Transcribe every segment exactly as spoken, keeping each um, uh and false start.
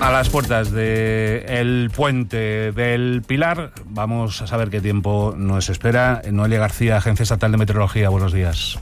A las puertas del puente del Pilar, vamos a saber qué tiempo nos espera. Noelia García, Agencia Estatal de Meteorología, buenos días.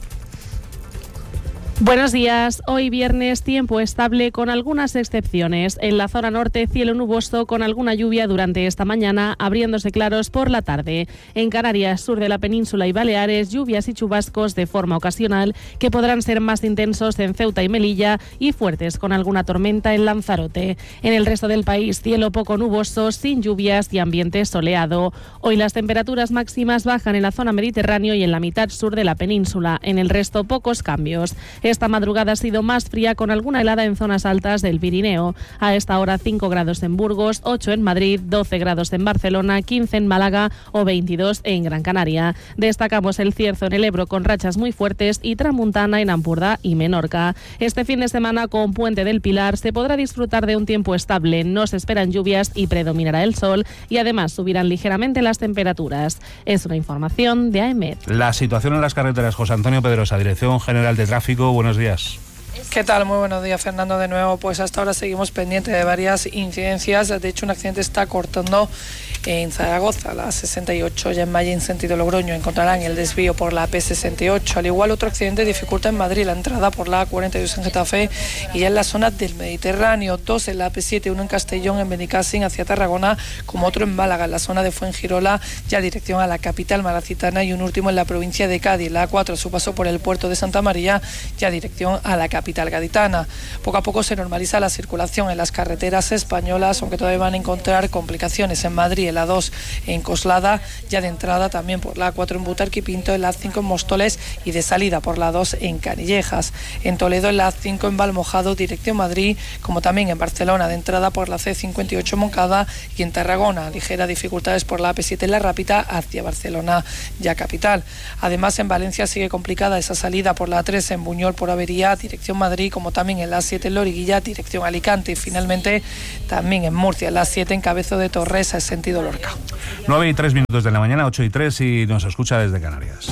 Buenos días. Hoy viernes, tiempo estable con algunas excepciones. En la zona norte, cielo nuboso con alguna lluvia durante esta mañana, abriéndose claros por la tarde. En Canarias, sur de la península y Baleares, lluvias y chubascos de forma ocasional que podrán ser más intensos en Ceuta y Melilla y fuertes con alguna tormenta en Lanzarote. En el resto del país, cielo poco nuboso, sin lluvias y ambiente soleado. Hoy las temperaturas máximas bajan en la zona mediterránea y en la mitad sur de la península. En el resto, pocos cambios. Esta madrugada ha sido más fría con alguna helada en zonas altas del Pirineo. A esta hora cinco grados en Burgos, ocho en Madrid, doce grados en Barcelona, quince en Málaga o veintidós en Gran Canaria. Destacamos el Cierzo en el Ebro con rachas muy fuertes y tramuntana en Ampurdá y Menorca. Este fin de semana con Puente del Pilar se podrá disfrutar de un tiempo estable. No se esperan lluvias y predominará el sol y además subirán ligeramente las temperaturas. Es una información de A E M E T. La situación en las carreteras, José Antonio Pedrosa, Dirección General de Tráfico. Buenos días. ¿Qué tal? Muy buenos días, Fernando, de nuevo. Pues hasta ahora seguimos pendientes de varias incidencias. De hecho, un accidente está cortando en Zaragoza, la sesenta y ocho, ya en Malla, en sentido Logroño. Encontrarán el desvío por la P sesenta y ocho. Al igual, otro accidente dificulta en Madrid la entrada por la A cuarenta y dos en Getafe y ya en la zona del Mediterráneo. Dos en la P siete, uno en Castellón, en Benicàssim, hacia Tarragona, como otro en Málaga, en la zona de Fuengirola, ya dirección a la capital malacitana, y un último en la provincia de Cádiz, la A cuatro, a su paso por el puerto de Santa María, ya dirección a la capital gaditana. Poco a poco se normaliza la circulación en las carreteras españolas, aunque todavía van a encontrar complicaciones en Madrid, en la dos en Coslada, ya de entrada también por la A cuatro en Butarque y Pinto, en la A cinco en Móstoles y de salida por la dos en Canillejas. En Toledo, en la A cinco en Valmojado, dirección Madrid, como también en Barcelona, de entrada por la C cincuenta y ocho en Moncada, y en Tarragona, ligeras dificultades por la A P siete en La Rápita hacia Barcelona, ya capital. Además, en Valencia sigue complicada esa salida por la A tres en Buñol por avería, dirección Madrid, como también en la A siete en Loriguilla, dirección Alicante, y finalmente también en Murcia, en la A siete en Cabezo de Torres, en sentido Lorca. nueve y tres minutos de la mañana, ocho y tres, y nos escucha desde Canarias.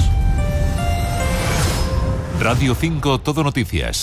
Radio cinco Todo Noticias.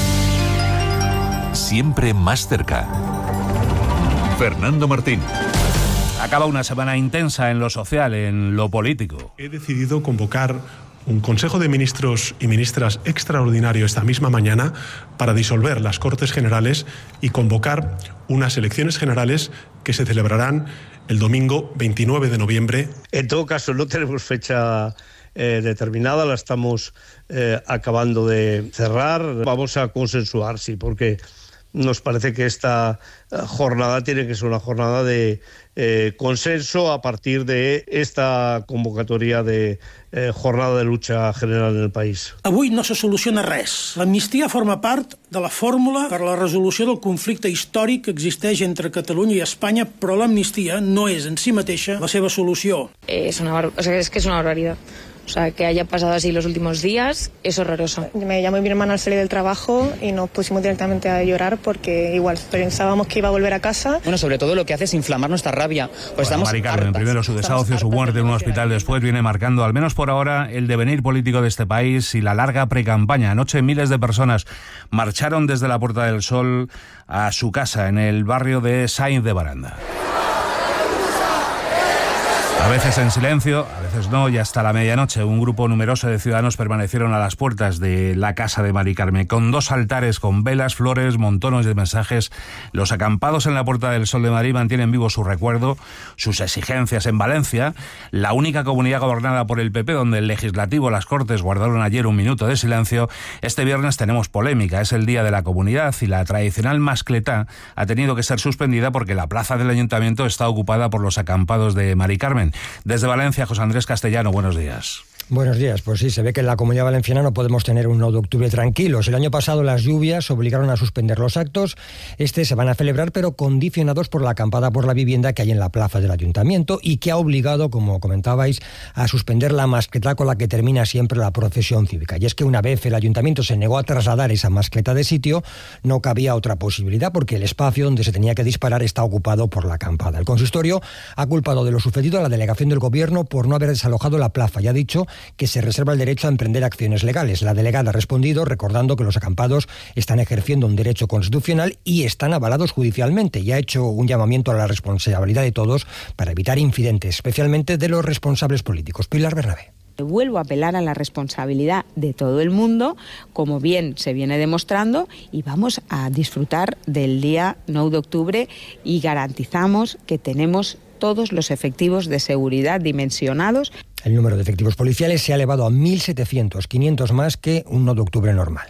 Siempre más cerca. Fernando Martín. Acaba una semana intensa en lo social, en lo político. He decidido convocar un Consejo de Ministros y Ministras extraordinario esta misma mañana para disolver las Cortes Generales y convocar unas elecciones generales que se celebrarán el domingo veintinueve de noviembre. En todo caso, no tenemos fecha eh, determinada, la estamos eh, acabando de cerrar. Vamos a consensuar, sí, porque nos parece que esta jornada tiene que ser una jornada de eh, consenso a partir de esta convocatoria de eh, jornada de lucha general en el país. Avui no se soluciona res. L'amnistia forma part de la fórmula per a la resolució del conflicte històric que existeix entre Catalunya i Espanya, però l'amnistia no és en si mateixa la seva solució. Es una bar... o sea, es que es una barbaridad. O sea, que haya pasado así los últimos días es horroroso. Me llamó mi hermana al salir del trabajo y nos pusimos directamente a llorar porque igual pensábamos que iba a volver a casa. Bueno, sobre todo lo que hace es inflamar nuestra rabia. Pues bueno, estamos Mari Carmen, primero su desahucio, su muerte en un hospital después, viene marcando, al menos por ahora, el devenir político de este país y la larga precampaña. Anoche miles de personas marcharon desde la Puerta del Sol a su casa en el barrio de Sainz de Baranda. A veces en silencio, a veces no, y hasta la medianoche un grupo numeroso de ciudadanos permanecieron a las puertas de la casa de Mari Carmen, con dos altares, con velas, flores, montones de mensajes. Los acampados en la Puerta del Sol de Madrid mantienen vivo su recuerdo, sus exigencias. En Valencia, la única comunidad gobernada por el P P, donde el Legislativo, las Cortes guardaron ayer un minuto de silencio, este viernes tenemos polémica. Es el Día de la Comunidad y la tradicional mascletá ha tenido que ser suspendida porque la plaza del Ayuntamiento está ocupada por los acampados de Mari Carmen. Desde Valencia, José Andrés Castellano, buenos días. Buenos días. Pues sí, se ve que en la Comunidad Valenciana no podemos tener un nueve de octubre tranquilos. El año pasado las lluvias obligaron a suspender los actos. Este se van a celebrar, pero condicionados por la acampada por la vivienda que hay en la plaza del Ayuntamiento y que ha obligado, como comentabais, a suspender la mascletá con la que termina siempre la procesión cívica. Y es que una vez el Ayuntamiento se negó a trasladar esa mascletá de sitio, no cabía otra posibilidad porque el espacio donde se tenía que disparar está ocupado por la acampada. El consistorio ha culpado de lo sucedido a la delegación del Gobierno por no haber desalojado la plaza y ha dicho que se reserva el derecho a emprender acciones legales. La delegada ha respondido recordando que los acampados están ejerciendo un derecho constitucional y están avalados judicialmente, y ha hecho un llamamiento a la responsabilidad de todos para evitar incidentes, especialmente de los responsables políticos. Pilar Bernabé. Vuelvo a apelar a la responsabilidad de todo el mundo, como bien se viene demostrando, y vamos a disfrutar del día nueve de octubre y garantizamos que tenemos todos los efectivos de seguridad dimensionados. El número de efectivos policiales se ha elevado a mil setecientos, quinientos más que un nueve de octubre normal.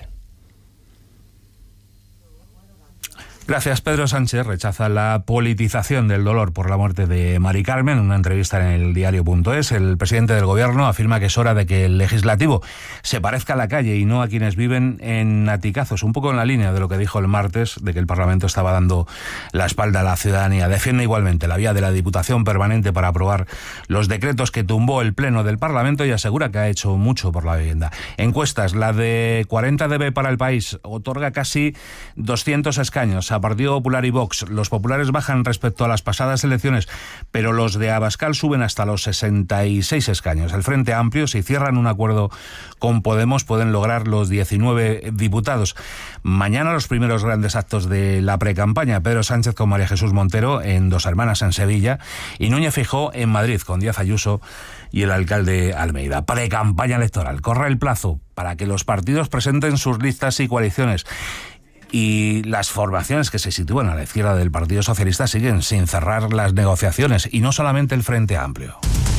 Gracias. Pedro Sánchez rechaza la politización del dolor por la muerte de Mari Carmen. En una entrevista en el diario punto es, el presidente del Gobierno afirma que es hora de que el legislativo se parezca a la calle y no a quienes viven en aticazos. Un poco en la línea de lo que dijo el martes, de que el Parlamento estaba dando la espalda a la ciudadanía. Defiende igualmente la vía de la Diputación Permanente para aprobar los decretos que tumbó el Pleno del Parlamento y asegura que ha hecho mucho por la vivienda. Encuestas, la de cuarenta D B para El País otorga casi doscientos escaños a Partido Popular y Vox. Los populares bajan respecto a las pasadas elecciones, pero los de Abascal suben hasta los sesenta y seis escaños. El Frente Amplio, si cierran un acuerdo con Podemos, pueden lograr los diecinueve diputados. Mañana los primeros grandes actos de la precampaña. Pedro Sánchez con María Jesús Montero en Dos Hermanas en Sevilla y Núñez Feijóo en Madrid con Díaz Ayuso y el alcalde Almeida. Precampaña electoral. Corre el plazo para que los partidos presenten sus listas y coaliciones. Y las formaciones que se sitúan a la izquierda del Partido Socialista siguen sin cerrar las negociaciones, y no solamente el Frente Amplio.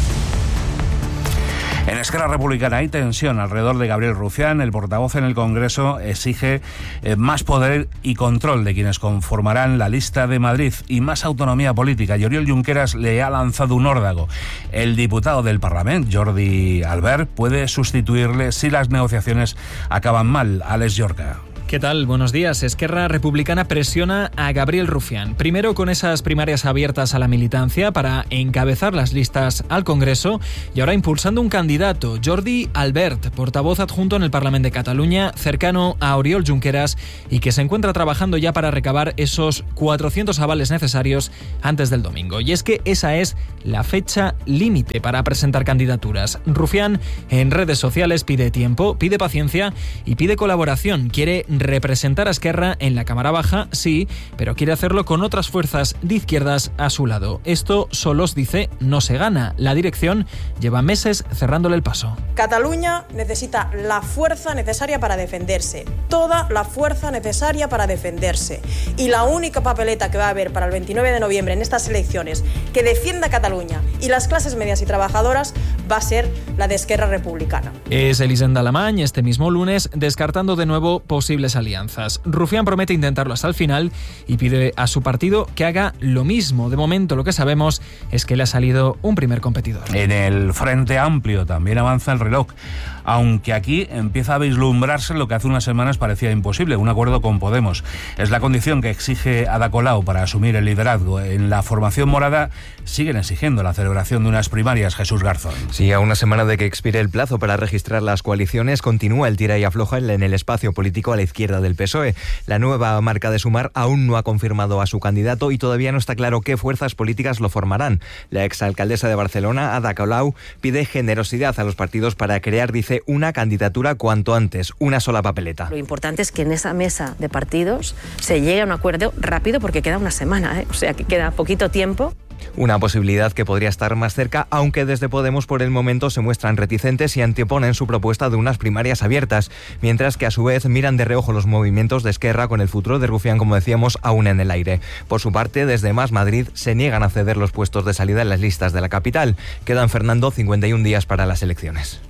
En Esquerra Republicana hay tensión alrededor de Gabriel Rufián. El portavoz en el Congreso exige eh, más poder y control de quienes conformarán la lista de Madrid y más autonomía política. Y Oriol Junqueras le ha lanzado un órdago. El diputado del Parlamento, Jordi Albert, puede sustituirle si las negociaciones acaban mal. Alex Llorca. ¿Qué tal? Buenos días. Esquerra Republicana presiona a Gabriel Rufián. Primero con esas primarias abiertas a la militancia para encabezar las listas al Congreso y ahora impulsando un candidato, Jordi Albert, portavoz adjunto en el Parlamento de Cataluña, cercano a Oriol Junqueras y que se encuentra trabajando ya para recabar esos cuatrocientos avales necesarios antes del domingo. Y es que esa es la fecha límite para presentar candidaturas. Rufián en redes sociales pide tiempo, pide paciencia y pide colaboración. Quiere representar a Esquerra en la Cámara Baja, sí, pero quiere hacerlo con otras fuerzas de izquierdas a su lado. Esto, Solos dice, no se gana. La dirección lleva meses cerrándole el paso. Cataluña necesita la fuerza necesaria para defenderse, toda la fuerza necesaria para defenderse. Y la única papeleta que va a haber para el veintinueve de noviembre en estas elecciones que defienda a Cataluña y las clases medias y trabajadoras va a ser la de Esquerra Republicana. Es Elisenda Alamany este mismo lunes descartando de nuevo posibles alianzas. Rufián promete intentarlo hasta el final y pide a su partido que haga lo mismo. De momento lo que sabemos es que le ha salido un primer competidor. En el Frente Amplio también avanza el reloj, aunque aquí empieza a vislumbrarse lo que hace unas semanas parecía imposible, un acuerdo con Podemos. Es la condición que exige Ada Colau para asumir el liderazgo. En la formación morada siguen exigiendo la celebración de unas primarias. Jesús Garzón. Sí, a una semana de que expire el plazo para registrar las coaliciones, continúa el tira y afloja en el espacio político a la izquierda del P S O E. La nueva marca de Sumar aún no ha confirmado a su candidato y todavía no está claro qué fuerzas políticas lo formarán. La exalcaldesa de Barcelona, Ada Colau, pide generosidad a los partidos para crear, dice, una candidatura cuanto antes, una sola papeleta. Lo importante es que en esa mesa de partidos se llegue a un acuerdo rápido porque queda una semana, ¿eh? O sea que queda poquito tiempo. Una posibilidad que podría estar más cerca, aunque desde Podemos por el momento se muestran reticentes y anteponen su propuesta de unas primarias abiertas, mientras que a su vez miran de reojo los movimientos de Esquerra con el futuro de Rufián, como decíamos, aún en el aire. Por su parte, desde Más Madrid se niegan a ceder los puestos de salida en las listas de la capital. Quedan, Fernando, cincuenta y un días para las elecciones.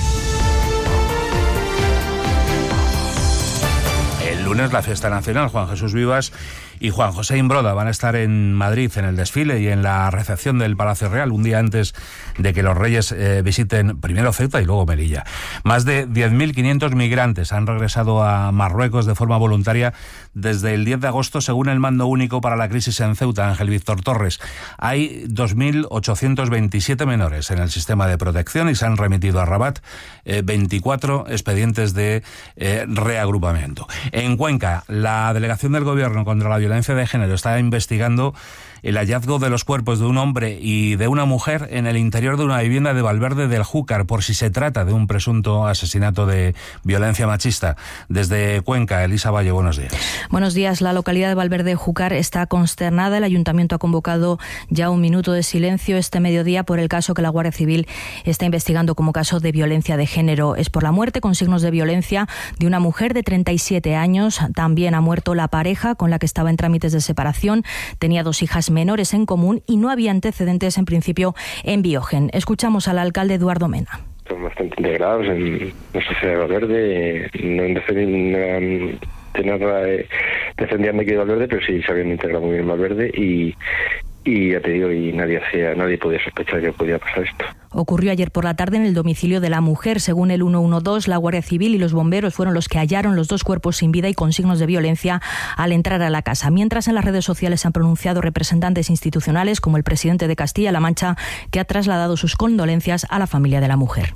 El lunes la fiesta nacional. Juan Jesús Vivas y Juan José Imbroda van a estar en Madrid en el desfile y en la recepción del Palacio Real, un día antes de que los Reyes eh, visiten primero Ceuta y luego Melilla. Más de diez mil quinientos migrantes han regresado a Marruecos de forma voluntaria desde el diez de agosto, según el Mando Único para la Crisis en Ceuta, Ángel Víctor Torres. Hay dos mil ochocientos veintisiete menores en el sistema de protección y se han remitido a Rabat eh, veinticuatro expedientes de eh, reagrupamiento. En En Cuenca, la delegación del Gobierno contra la violencia de género está investigando el hallazgo de los cuerpos de un hombre y de una mujer en el interior de una vivienda de Valverde del Júcar, por si se trata de un presunto asesinato de violencia machista. Desde Cuenca, Elisa Valle, buenos días. Buenos días. La localidad de Valverde del Júcar está consternada. El Ayuntamiento ha convocado ya un minuto de silencio este mediodía por el caso que la Guardia Civil está investigando como caso de violencia de género. Es por la muerte con signos de violencia de una mujer de treinta y siete años. También ha muerto la pareja con la que estaba en trámites de separación. Tenía dos hijas menores en común y no había antecedentes en principio en Biogen. Escuchamos al alcalde Eduardo Mena. Son bastante integrados en la sociedad de Valverde, no defendían de, defendían de aquí de Valverde, pero sí se habían integrado muy bien en Valverde y, y ya te digo, y nadie hacía, nadie podía sospechar que podía pasar esto. Ocurrió ayer por la tarde en el domicilio de la mujer. Según el ciento doce, la Guardia Civil y los bomberos fueron los que hallaron los dos cuerpos sin vida y con signos de violencia al entrar a la casa. Mientras, en las redes sociales se han pronunciado representantes institucionales como el presidente de Castilla-La Mancha, que ha trasladado sus condolencias a la familia de la mujer.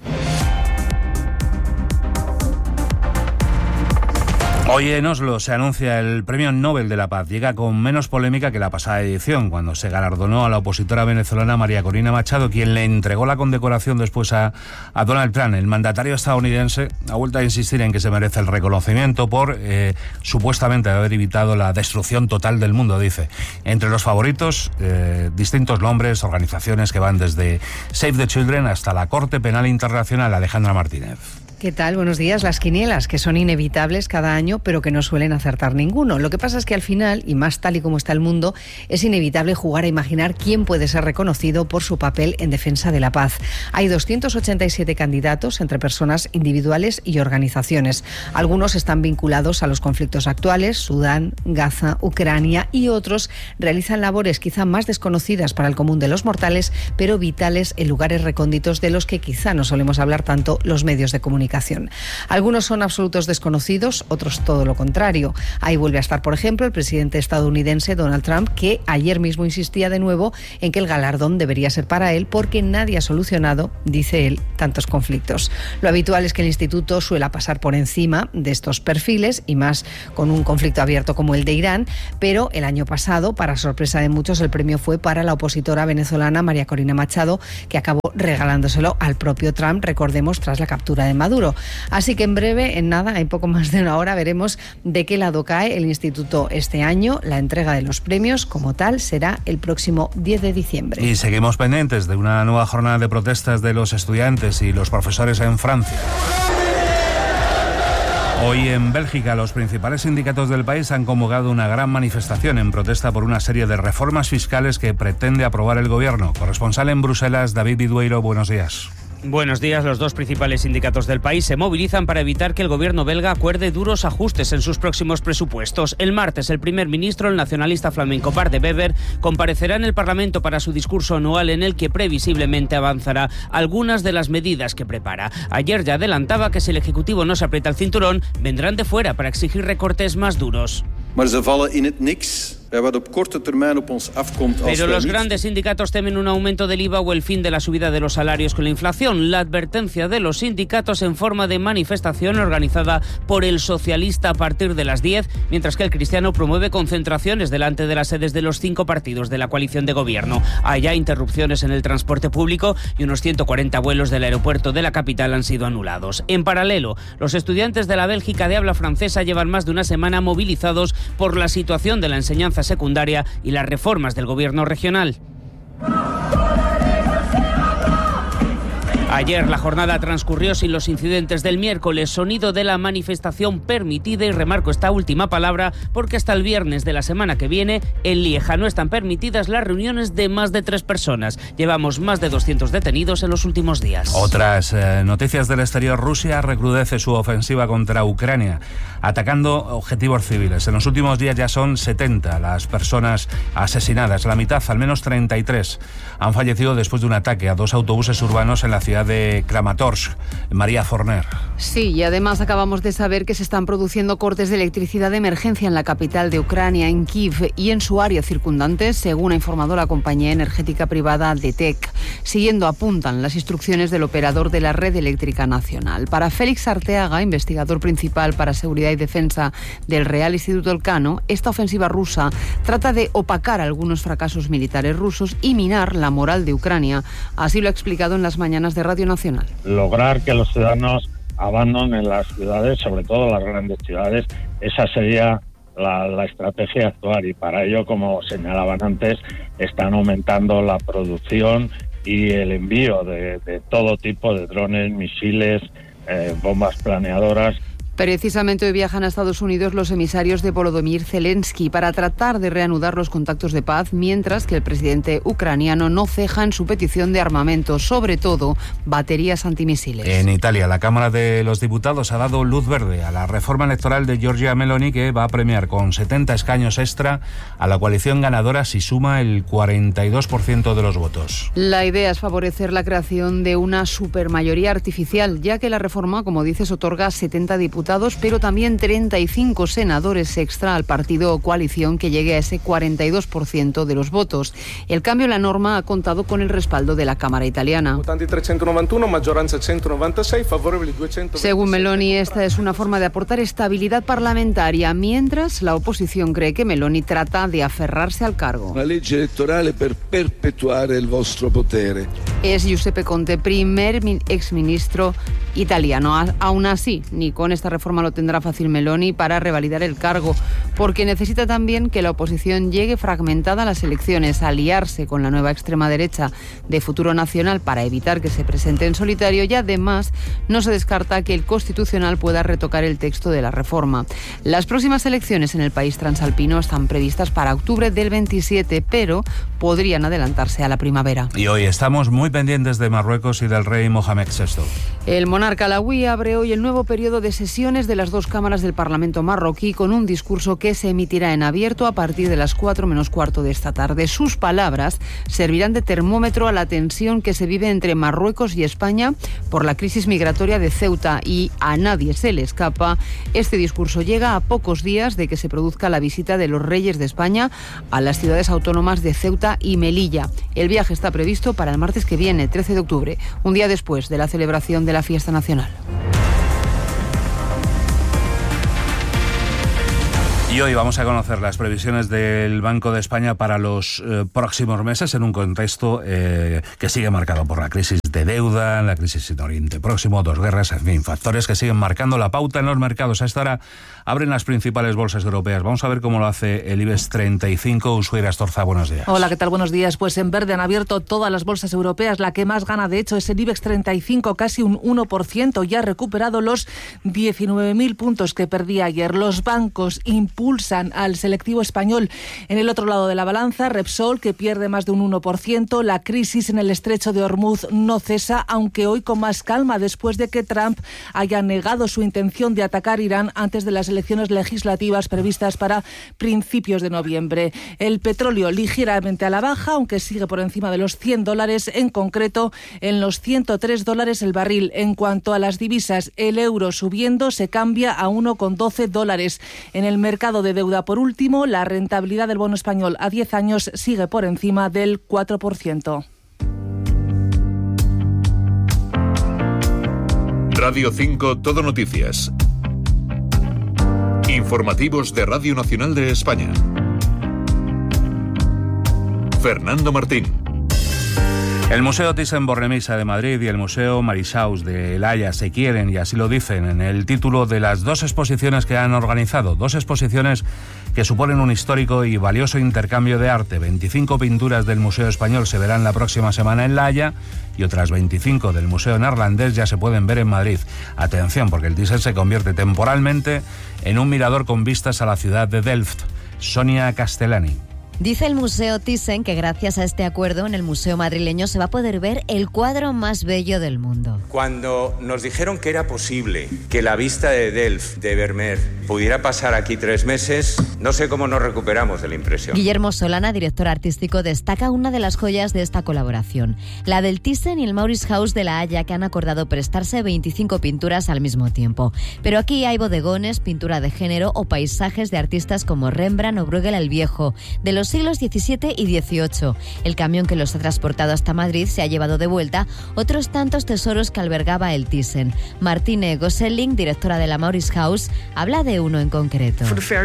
Hoy en Oslo se anuncia el Premio Nobel de la Paz. Llega con menos polémica que la pasada edición, cuando se galardonó a la opositora venezolana María Corina Machado, quien le entregó la condecoración después a, a Donald Trump. El mandatario estadounidense ha vuelto a insistir en que se merece el reconocimiento por eh, supuestamente haber evitado la destrucción total del mundo, dice. Entre los favoritos, eh, distintos nombres, organizaciones que van desde Save the Children hasta la Corte Penal Internacional. Alejandra Martínez. ¿Qué tal? Buenos días. Las quinielas, que son inevitables cada año, pero que no suelen acertar ninguno. Lo que pasa es que al final, y más tal y como está el mundo, es inevitable jugar a imaginar quién puede ser reconocido por su papel en defensa de la paz. Hay doscientos ochenta y siete candidatos entre personas individuales y organizaciones. Algunos están vinculados a los conflictos actuales, Sudán, Gaza, Ucrania, y otros realizan labores quizá más desconocidas para el común de los mortales, pero vitales en lugares recónditos de los que quizá no solemos hablar tanto los medios de comunicación. Algunos son absolutos desconocidos, otros todo lo contrario. Ahí vuelve a estar, por ejemplo, el presidente estadounidense Donald Trump, que ayer mismo insistía de nuevo en que el galardón debería ser para él porque nadie ha solucionado, dice él, tantos conflictos. Lo habitual es que el instituto suela pasar por encima de estos perfiles, y más con un conflicto abierto como el de Irán, pero el año pasado, para sorpresa de muchos, el premio fue para la opositora venezolana María Corina Machado, que acabó regalándoselo al propio Trump, recordemos, tras la captura de Maduro. Así que en breve, en nada, en poco más de una hora, veremos de qué lado cae el instituto este año. La entrega de los premios, como tal, será el próximo diez de diciembre. Y seguimos pendientes de una nueva jornada de protestas de los estudiantes y los profesores en Francia. Hoy en Bélgica, los principales sindicatos del país han convocado una gran manifestación en protesta por una serie de reformas fiscales que pretende aprobar el gobierno. Corresponsal en Bruselas, David Vidueiro, buenos días. Buenos días. Los dos principales sindicatos del país se movilizan para evitar que el gobierno belga acuerde duros ajustes en sus próximos presupuestos. El martes, el primer ministro, el nacionalista flamenco Bart de Wever, comparecerá en el Parlamento para su discurso anual en el que previsiblemente avanzará algunas de las medidas que prepara. Ayer ya adelantaba que si el Ejecutivo no se aprieta el cinturón, vendrán de fuera para exigir recortes más duros. Maar ze vallen in het niks. Pero los grandes sindicatos temen un aumento del I V A o el fin de la subida de los salarios con la inflación. La advertencia de los sindicatos en forma de manifestación organizada por el socialista a partir de las diez, mientras que el cristiano promueve concentraciones delante de las sedes de los cinco partidos de la coalición de gobierno. Hay ya interrupciones en el transporte público y unos ciento cuarenta vuelos del aeropuerto de la capital han sido anulados. En paralelo, los estudiantes de la Bélgica de habla francesa llevan más de una semana movilizados por la situación de la enseñanza secundaria y las reformas del gobierno regional. Ayer la jornada transcurrió sin los incidentes del miércoles, sonido de la manifestación permitida, y remarco esta última palabra porque hasta el viernes de la semana que viene en Lieja no están permitidas las reuniones de más de tres personas. Llevamos más de doscientos detenidos en los últimos días. Otras eh, noticias del exterior. Rusia recrudece su ofensiva contra Ucrania, atacando objetivos civiles. En los últimos días ya son setenta las personas asesinadas, la mitad, al menos treinta y tres, han fallecido después de un ataque a dos autobuses urbanos en la ciudad de Kramatorsk. María Forner. Sí, y además acabamos de saber que se están produciendo cortes de electricidad de emergencia en la capital de Ucrania, en Kiev, y en su área circundante, según ha informado la compañía energética privada D T E C. Siguiendo apuntan las instrucciones del operador de la red eléctrica nacional. Para Félix Arteaga, investigador principal para seguridad y defensa del Real Instituto Elcano, esta ofensiva rusa trata de opacar algunos fracasos militares rusos y minar la moral de Ucrania. Así lo ha explicado en las mañanas de Radio Nacional. Lograr que los ciudadanos abandonen las ciudades, sobre todo las grandes ciudades, esa sería la, la estrategia actual, y para ello, como señalaban antes, están aumentando la producción y el envío de, de todo tipo de drones, misiles, eh, bombas planeadoras. Precisamente hoy viajan a Estados Unidos los emisarios de Volodymyr Zelensky para tratar de reanudar los contactos de paz, mientras que el presidente ucraniano no ceja en su petición de armamento, sobre todo baterías antimisiles. En Italia, la Cámara de los Diputados ha dado luz verde a la reforma electoral de Giorgia Meloni, que va a premiar con setenta escaños extra a la coalición ganadora si suma el cuarenta y dos por ciento de los votos. La idea es favorecer la creación de una supermayoría artificial, ya que la reforma, como dices, otorga setenta diputados, pero también treinta y cinco senadores extra al partido o coalición que llegue a ese cuarenta y dos por ciento de los votos. El cambio en la norma ha contado con el respaldo de la Cámara italiana. Según Meloni, esta es una forma de aportar estabilidad parlamentaria, mientras la oposición cree que Meloni trata de aferrarse al cargo. Una ley electoral para perpetuar el vostro potere. Es Giuseppe Conte, primer exministro italiano. Aún así, ni con esta reforma lo tendrá fácil Meloni para revalidar el cargo, porque necesita también que la oposición llegue fragmentada a las elecciones, aliarse con la nueva extrema derecha de Futuro Nacional para evitar que se presente en solitario, y además no se descarta que el Constitucional pueda retocar el texto de la reforma. Las próximas elecciones en el país transalpino están previstas para octubre del veintisiete, pero podrían adelantarse a la primavera. Y hoy estamos muy pendientes de Marruecos y del rey Mohamed sexto. El monarca alauí abre hoy el nuevo periodo de sesiones de las dos cámaras del Parlamento marroquí con un discurso que se emitirá en abierto a partir de las cuatro menos cuarto de esta tarde. Sus palabras servirán de termómetro a la tensión que se vive entre Marruecos y España por la crisis migratoria de Ceuta, y a nadie se le escapa. Este discurso llega a pocos días de que se produzca la visita de los reyes de España a las ciudades autónomas de Ceuta y Melilla. El viaje está previsto para el martes que viene, trece de octubre, un día después de la celebración de la fiesta nacional. Y hoy vamos a conocer las previsiones del Banco de España para los eh, próximos meses, en un contexto eh, que sigue marcado por la crisis de deuda, la crisis en Oriente Próximo, dos guerras, en fin, factores que siguen marcando la pauta en los mercados. A esta hora abren las principales bolsas europeas. Vamos a ver cómo lo hace el IBEX treinta y cinco. Ushuaira Astorza, buenos días. Hola, ¿qué tal? Buenos días. Pues en verde han abierto todas las bolsas europeas. La que más gana, de hecho, es el IBEX treinta y cinco, casi un uno por ciento. Ya ha recuperado los diecinueve mil puntos que perdía ayer. Los bancos impulsan al selectivo español. En el otro lado de la balanza, Repsol, que pierde más de un uno por ciento. La crisis en el estrecho de Hormuz no cesa, aunque hoy con más calma, después de que Trump haya negado su intención de atacar Irán antes de las elecciones legislativas previstas para principios de noviembre. El petróleo ligeramente a la baja, aunque sigue por encima de los cien dólares, en concreto en los ciento tres dólares el barril. En cuanto a las divisas, el euro subiendo se cambia a uno con doce dólares. En el mercado de deuda, por último, la rentabilidad del bono español a diez años sigue por encima del cuatro por ciento. Radio cinco Todo Noticias. Informativos de Radio Nacional de España. Fernando Martín. El Museo Thyssen-Bornemisza de Madrid y el Museo Marishaus de La Haya se quieren, y así lo dicen en el título de las dos exposiciones que han organizado. Dos exposiciones que suponen un histórico y valioso intercambio de arte. veinticinco pinturas del Museo Español se verán la próxima semana en La Haya, y otras veinticinco del Museo Neerlandés ya se pueden ver en Madrid. Atención, porque el Thyssen se convierte temporalmente en un mirador con vistas a la ciudad de Delft. Sonia Castellani. Dice el Museo Thyssen que gracias a este acuerdo en el Museo madrileño se va a poder ver el cuadro más bello del mundo. Cuando nos dijeron que era posible que la vista de Delft, de Vermeer, pudiera pasar aquí tres meses, No sé cómo nos recuperamos de la impresión. Guillermo Solana, director artístico, destaca una de las joyas de esta colaboración, la del Thyssen y el Mauritshuis de La Haya, que han acordado prestarse veinticinco pinturas al mismo tiempo. Pero aquí hay bodegones, pintura de género o paisajes de artistas como Rembrandt o Bruegel el Viejo, de los siglos diecisiete y dieciocho. El camión que los ha transportado hasta Madrid se ha llevado de vuelta otros tantos tesoros que albergaba el Thyssen. Martine Gosselin, directora de la Mauritshuis, habla de uno en concreto.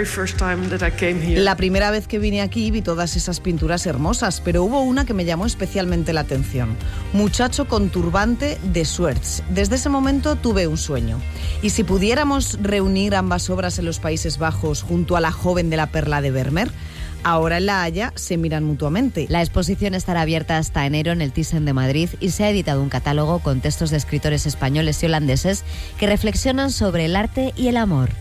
La primera vez que vine aquí vi todas esas pinturas hermosas, pero hubo una que me llamó especialmente la atención. Muchacho con turbante de Swerts. Desde ese momento tuve un sueño. Y si pudiéramos reunir ambas obras en los Países Bajos junto a la joven de la perla de Vermeer, ahora en La Haya se miran mutuamente. La exposición estará abierta hasta enero en el Thyssen de Madrid y se ha editado un catálogo con textos de escritores españoles y holandeses que reflexionan sobre el arte y el amor.